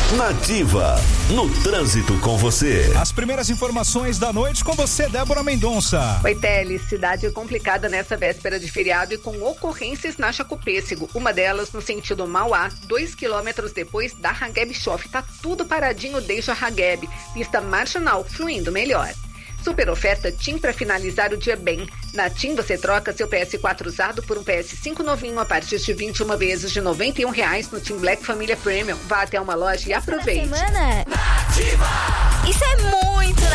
Nativa, no trânsito com você. As primeiras informações da noite com você, Débora Mendonça. Oi, Tele, cidade complicada nessa véspera de feriado e com ocorrências na Jacopêssego. Uma delas no sentido Mauá, 2 quilômetros depois da Hageb Shof. Tá tudo paradinho desde a Hageb. Pista marginal, fluindo melhor. Super oferta TIM para finalizar o dia bem. Na TIM você troca seu PS4 usado por um PS5 novinho a partir de 21 vezes de R$91 no TIM Black Família Premium. Vá até uma loja e aproveite. Semana? Nativa! Isso é muito